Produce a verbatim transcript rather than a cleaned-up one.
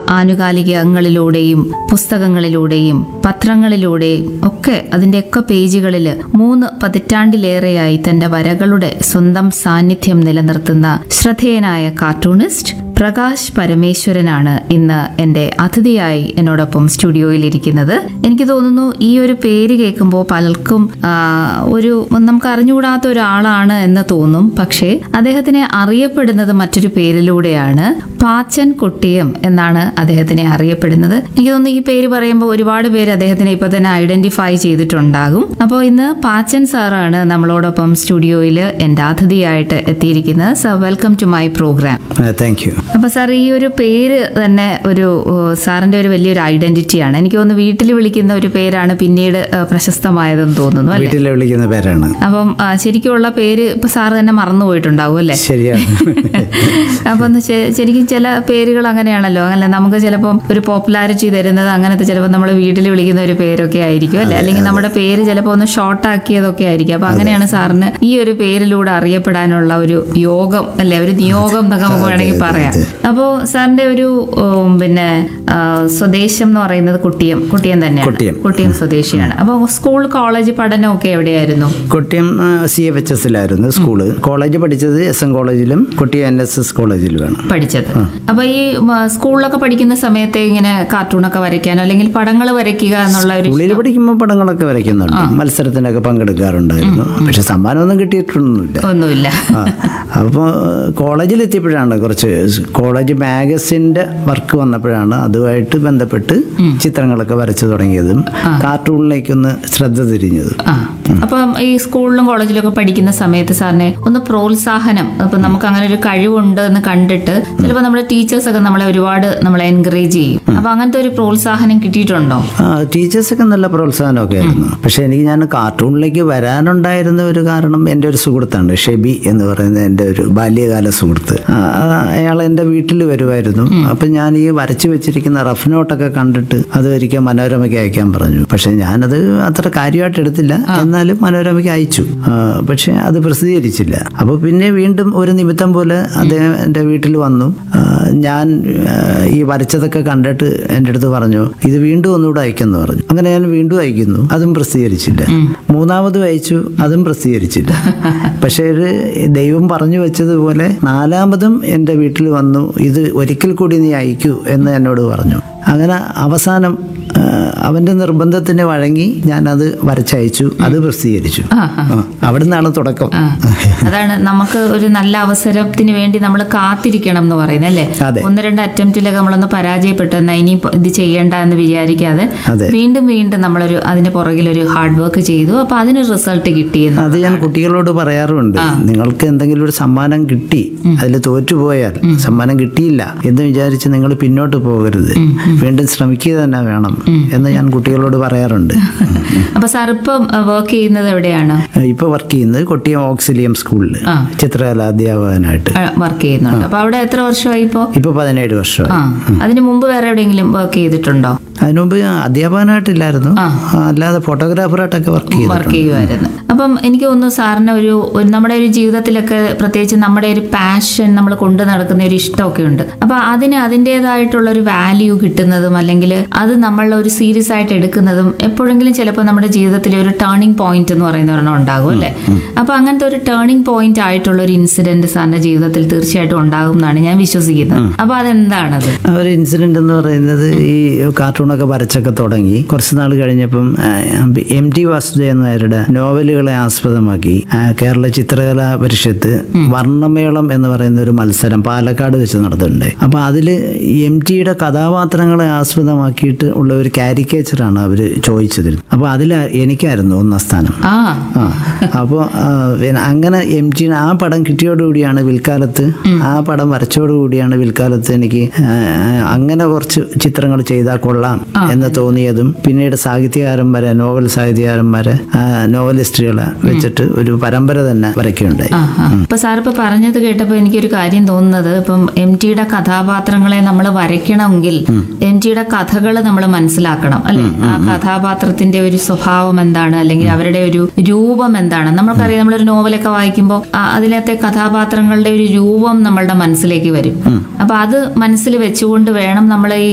ആനുകാലികങ്ങളിലൂടെയും പുസ്തകങ്ങളിലൂടെയും പത്രങ്ങളിലൂടെയും ഒക്കെ അതിൻ്റെയൊക്കെ പേജുകളിൽ മൂന്ന് പതിറ്റാണ്ടിലേറെയായി തന്റെ വരകളുടെ സ്വന്തം സാന്നിധ്യം നിലനിർത്തുന്ന ശ്രദ്ധേയനായ കാർട്ടൂണിസ്റ്റ് പ്രകാശ് പരമേശ്വരനാണ് ഇന്ന് എൻ്റെ അതിഥിയായി എന്നോടൊപ്പം സ്റ്റുഡിയോയിൽ ഇരിക്കുന്നത്. എനിക്ക് തോന്നുന്നു ഈ ഒരു പേര് കേൾക്കുമ്പോൾ പലർക്കും ഒരു നമുക്ക് അറിഞ്ഞുകൂടാത്ത ഒരാളാണ് എന്ന് തോന്നും. പക്ഷേ അദ്ദേഹത്തിനെ അറിയപ്പെടുന്നത് മറ്റൊരു പേരിലൂടെയാണ്. പാച്ചൻ കൊട്ടിയം എന്നാണ് അദ്ദേഹത്തിനെ അറിയപ്പെടുന്നത്. എനിക്ക് തോന്നുന്നു ഈ പേര് പറയുമ്പോൾ ഒരുപാട് പേര് അദ്ദേഹത്തിനെ ഇപ്പൊ തന്നെ ഐഡന്റിഫൈ ചെയ്തിട്ടുണ്ടാകും. അപ്പോൾ ഇന്ന് പാച്ചൻ സാറാണ് നമ്മളോടൊപ്പം സ്റ്റുഡിയോയിൽ എൻ്റെ അതിഥിയായിട്ട് എത്തിയിരിക്കുന്നത്. Sir, welcome to my programme. Thank you. അപ്പൊ സാർ, ഈ ഒരു പേര് തന്നെ ഒരു സാറിന്റെ ഒരു വലിയൊരു ഐഡന്റിറ്റിയാണ്. എനിക്ക് തോന്നുന്നു വീട്ടിൽ വിളിക്കുന്ന ഒരു പേരാണ് പിന്നീട് പ്രശസ്തമായതെന്ന് തോന്നുന്നു അല്ലേ? വീട്ടിൽ വിളിക്കുന്ന പേരാണ്. അപ്പം ശരിക്കുള്ള പേര് ഇപ്പൊ സാറ് തന്നെ മറന്നുപോയിട്ടുണ്ടാവും അല്ലേ? ശരിയാണ്. അപ്പൊ ശരിക്കും ചില പേരുകൾ അങ്ങനെയാണല്ലോ, അങ്ങനെ നമുക്ക് ചിലപ്പം ഒരു പോപ്പുലാരിറ്റി തരുന്നത് അങ്ങനത്തെ ചിലപ്പോൾ നമ്മൾ വീട്ടിൽ വിളിക്കുന്ന ഒരു പേരൊക്കെ ആയിരിക്കും അല്ലെ, അല്ലെങ്കിൽ നമ്മുടെ പേര് ചിലപ്പോൾ ഒന്ന് ഷോർട്ട് ആക്കിയതൊക്കെ ആയിരിക്കും. അപ്പൊ അങ്ങനെയാണ് സാറിന് ഈ ഒരു പേരിലൂടെ അറിയപ്പെടാനുള്ള ഒരു യോഗം അല്ലെ, ഒരു നിയോഗം എന്നൊക്കെ നമുക്ക് വേണമെങ്കിൽ പറയാം. അപ്പോ സാറിന്റെ ഒരു പിന്നെ സ്വദേശം എന്ന് പറയുന്നത് കുട്ടിയം കുട്ടിയം തന്നെയാണ്. കുട്ടിയം സ്വദേശിയാണ്. അപ്പൊ സ്കൂൾ കോളേജ് പഠനമൊക്കെ എവിടെയായിരുന്നു? കുട്ടിയം C F H എസിലായിരുന്നു school. College പഠിച്ചത് എസ് എൻ കോളേജിലും കുട്ടിയം എൻ എസ് എസ് കോളേജിലുമാണ് പഠിച്ചത്. അപ്പൊ ഈ സ്കൂളിലൊക്കെ പഠിക്കുന്ന സമയത്ത് ഇങ്ങനെ കാർട്ടൂണൊക്കെ വരയ്ക്കാനോ അല്ലെങ്കിൽ പടങ്ങൾ വരയ്ക്കുക എന്നുള്ള ഒരു സ്കൂളിൽ പഠിക്കുമ്പോൾ പടങ്ങളൊക്കെ വരയ്ക്കുന്നുണ്ട്, മത്സരത്തിനൊക്കെ പങ്കെടുക്കാറുണ്ടായിരുന്നു. പക്ഷെ സമ്മാനമൊന്നും കിട്ടിയിട്ടൊന്നുമില്ല. ഒന്നുമില്ല. അപ്പോൾ കോളേജിലെത്തിയപ്പോഴാണ് കുറച്ച് കോളേജ് മാഗസിന്റെ വർക്ക് വന്നപ്പോഴാണ് അതുമായിട്ട് ബന്ധപ്പെട്ട് ചിത്രങ്ങളൊക്കെ വരച്ചു തുടങ്ങിയതും കാർട്ടൂണിലേക്കൊന്ന് ശ്രദ്ധ തിരിഞ്ഞതും. അപ്പം ഈ സ്കൂളിലും കോളേജിലൊക്കെ പഠിക്കുന്ന സമയത്ത് സാറിനെ ഒന്ന് പ്രോത്സാഹനം, അപ്പൊ നമുക്ക് അങ്ങനെ ഒരു കഴിവുണ്ട് എന്ന് കണ്ടിട്ട് ചിലപ്പോൾ നമ്മുടെ ടീച്ചേഴ്സ് ഒക്കെ നമ്മളെ ഒരുപാട് നമ്മളെ എൻകറേജ് ചെയ്യും. അപ്പൊ അങ്ങനത്തെ ഒരു പ്രോത്സാഹനം കിട്ടിയിട്ടുണ്ടോ? ടീച്ചേഴ്സ് ഒക്കെ നല്ല പ്രോത്സാഹനമൊക്കെ ആയിരുന്നു. പക്ഷെ എനിക്ക് ഞാൻ കാർട്ടൂണിലേക്ക് വരാനുണ്ടായിരുന്ന ഒരു കാരണം എൻ്റെ ഒരു സുഹൃത്താണ്, ഷെബി എന്ന് പറയുന്ന എൻ്റെ ഒരു ബാല്യകാല സുഹൃത്ത്. അയാൾ എൻ്റെ വീട്ടിൽ വരുമായിരുന്നു. അപ്പം ഞാൻ ഈ വരച്ചു വെച്ചിരിക്കുന്ന റഫ് നോട്ടൊക്കെ കണ്ടിട്ട് അത് ഒരിക്കൽ മനോരമയ്ക്ക് അയക്കാൻ പറഞ്ഞു. പക്ഷെ ഞാനത് അത്ര കാര്യമായിട്ട് എടുത്തില്ല, എന്നാലും മനോരമയ്ക്ക് അയച്ചു. പക്ഷെ അത് പ്രസിദ്ധീകരിച്ചില്ല. അപ്പോൾ പിന്നെ വീണ്ടും ഒരു നിമിത്തം പോലെ അദ്ദേഹം എൻ്റെ വീട്ടിൽ വന്നു. ഞാൻ ഈ വരച്ചതൊക്കെ കണ്ടിട്ട് എൻ്റെ അടുത്ത് പറഞ്ഞു, ഇത് വീണ്ടും ഒന്നുകൂടെ അയക്കുമെന്ന് പറഞ്ഞു. അങ്ങനെ ഞാൻ വീണ്ടും അയക്കുന്നു, അതും പ്രസിദ്ധീകരിച്ചില്ല. മൂന്നാമതും അയച്ചു, അതും പ്രസിദ്ധീകരിച്ചില്ല. പക്ഷേ ദൈവം പറഞ്ഞു വെച്ചതുപോലെ നാലാമതും എൻ്റെ വീട്ടിൽ വന്നു, ഇത് ഒരിക്കൽ കൂടി നീ അയക്കൂ എന്ന് എന്നോട് പറഞ്ഞു. അങ്ങനെ അവസാനം അവന്റെ നിർബന്ധത്തിന് വഴങ്ങി ഞാനത് വരച്ചയച്ചു, അത് പ്രസിദ്ധീകരിച്ചു. അവിടെ നിന്നാണ് തുടക്കം. അതാണ് നമുക്ക് ഒരു നല്ല അവസരത്തിന് വേണ്ടി നമ്മൾ കാത്തിരിക്കണം എന്ന് പറയുന്നത് അല്ലേ? ഒന്ന് രണ്ട് അറ്റംപ്റ്റിലൊക്കെ നമ്മളൊന്ന് പരാജയപ്പെട്ടു എന്നാൽ ഇനി ഇത് ചെയ്യേണ്ട എന്ന് വിചാരിക്കാതെ വീണ്ടും വീണ്ടും നമ്മളൊരു അതിന്റെ പുറകിലൊരു ഹാർഡ് വർക്ക് ചെയ്തു. അപ്പൊ അതിന് റിസൾട്ട് കിട്ടിയെന്ന് അത് ഞാൻ കുട്ടികളോട് പറയാറുണ്ട്. നിങ്ങൾക്ക് എന്തെങ്കിലും ഒരു സമ്മാനം കിട്ടി, അതിൽ തോറ്റുപോയാൽ സമ്മാനം കിട്ടിയില്ല എന്ന് വിചാരിച്ച് നിങ്ങൾ പിന്നോട്ട് പോകരുത്, വീണ്ടും ശ്രമിക്കുക തന്നെ വേണം എന്ന് ഞാൻ കുട്ടികളോട് പറയാറുണ്ട്. അപ്പൊ സാർ ഇപ്പം വർക്ക് ചെയ്യുന്നത് എവിടെയാണ്? ഇപ്പൊ വർക്ക് ചെയ്യുന്നത് കൊട്ടിയം ഓക്സിലിയം സ്കൂളിൽ ചിത്രകലാ അധ്യാപകനായിട്ട് വർക്ക് ചെയ്യുന്നുണ്ട്. അപ്പൊ അവിടെ എത്ര വർഷമായി? ഇപ്പൊ ഇപ്പൊ പതിനേഴ് വർഷമായി. അതിന് മുമ്പ് വേറെ എവിടെയെങ്കിലും വർക്ക് ചെയ്തിട്ടുണ്ടോ? അതിനുമുമ്പ് അധ്യാപകനായിട്ടില്ലായിരുന്നു, അല്ലാതെ ഫോട്ടോഗ്രാഫറായിട്ടൊക്കെ വർക്ക് വർക്ക് ചെയ്യുമായിരുന്നു. അപ്പം എനിക്ക് തോന്നുന്നു സാറിന് ഒരു നമ്മുടെ ഒരു ജീവിതത്തിലൊക്കെ പ്രത്യേകിച്ച് നമ്മുടെ ഒരു പാഷൻ നമ്മൾ കൊണ്ടു നടക്കുന്ന ഒരു ഇഷ്ടമൊക്കെ ഉണ്ട്. അപ്പൊ അതിന് അതിൻ്റെതായിട്ടുള്ള ഒരു വാല്യൂ കിട്ടുന്നതും അല്ലെങ്കിൽ അത് നമ്മൾ ഒരു സീരിയസ് ആയിട്ട് എടുക്കുന്നതും എപ്പോഴെങ്കിലും ചിലപ്പോൾ നമ്മുടെ ജീവിതത്തിൽ ഒരു ടേണിംഗ് പോയിന്റ് എന്ന് പറയുന്ന ഒരെണ്ണം ഉണ്ടാകും അല്ലേ? അപ്പൊ അങ്ങനത്തെ ഒരു ടേണിംഗ് പോയിന്റ് ആയിട്ടുള്ള ഒരു ഇൻസിഡന്റ് സാറിന്റെ ജീവിതത്തിൽ തീർച്ചയായിട്ടും ഉണ്ടാകും എന്നാണ് ഞാൻ വിശ്വസിക്കുന്നത്. അപ്പൊ അതെന്താണത്? ഒരു ഇൻസിഡന്റ് എന്ന് പറയുന്നത്, ഈ കാർട്ടൂണൊക്കെ വരച്ചൊക്കെ തുടങ്ങി കുറച്ച് നാൾ കഴിഞ്ഞപ്പം എം ടി വാസുദേവൻ നായരുടെ നോവലുകളെ ആസ്പദമാക്കി കേരള ചിത്രകലാ പരിഷത്ത് വർണ്ണമേളം എന്ന് പറയുന്ന ഒരു മത്സരം പാലക്കാട് വെച്ച് നടത്തുന്നുണ്ട്. അപ്പൊ അതില് എം ടിയുടെ കഥാപാത്രങ്ങളെ ആസ്പദമാക്കിയിട്ട് ഉള്ള ഒരു കാരിക്കേച്ചറാണ് അവര് ചോദിച്ചത്. അപ്പൊ അതിൽ എനിക്കായിരുന്നു ഒന്നാം സ്ഥാനം. അപ്പോൾ അങ്ങനെ എം ജി ആ പടം കിട്ടിയോടുകൂടിയാണ് പിൽക്കാലത്ത് ആ പടം വരച്ചോടുകൂടിയാണ് പിൽക്കാലത്ത് എനിക്ക് അങ്ങനെ കുറച്ച് ചിത്രങ്ങൾ ചെയ്താൽ കൊള്ളാം എന്ന് തോന്നിയതും പിന്നീട് സാഹിത്യകാരന്മാരെ നോവൽ സാഹിത്യകാരന്മാരെ നോവലിസ്റ്റുകളെ വെച്ചിട്ട് ഒരു പരമ്പര തന്നെ വരയ്ക്കുകയുണ്ടായി. ഇപ്പൊ സാർ ഇപ്പൊ പറഞ്ഞത് കേട്ടപ്പോൾ എനിക്കൊരു കാര്യം തോന്നുന്നത്, ഇപ്പം എം ടിയുടെ കഥാപാത്രങ്ങളെ നമ്മൾ വരയ്ക്കണമെങ്കിൽ എം ടിയുടെ കഥകൾ നമ്മൾ മനസ്സിലാക്കണം അല്ലെ? ആ കഥാപാത്രത്തിന്റെ ഒരു സ്വഭാവം എന്താണ്, അല്ലെങ്കിൽ അവരുടെ ഒരു രൂപം എന്താണ്. നമ്മൾക്കറിയാം, നമ്മളൊരു നോവലൊക്കെ വായിക്കുമ്പോൾ അതിലത്തെ കഥാപാത്രങ്ങളുടെ ഒരു രൂപം നമ്മളുടെ മനസ്സിലേക്ക് വരും. അപ്പൊ അത് മനസ്സിൽ വെച്ചുകൊണ്ട് വേണം നമ്മൾ ഈ